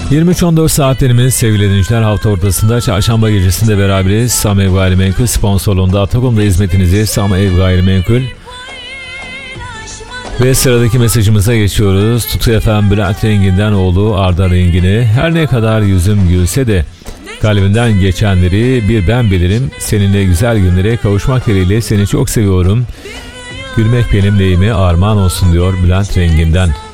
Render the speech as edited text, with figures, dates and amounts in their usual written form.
23.14 saatlerimiz sevgili dinleyiciler, hafta ortasında çarşamba gecesinde beraberiz. Sam Ev Gayrimenkul sponsorluğunda Atakom'da hizmetinizi Sam Ev Gayrimenkul. Ve sıradaki mesajımıza geçiyoruz. Tutu FM Bülent Rengin'den oğlu Arda Rengin'i. Her ne kadar yüzüm gülse de kalbimden geçenleri bir ben bilirim. Seninle güzel günlere kavuşmak dileğiyle seni çok seviyorum. Gülmek benim neyime armağan olsun diyor Bülent Rengin'den.